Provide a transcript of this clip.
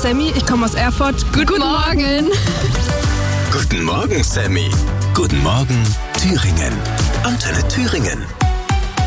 Sammy, ich komme aus Erfurt. Guten Morgen. Guten Morgen, Sammy. Guten Morgen, Thüringen. Antenne Thüringen.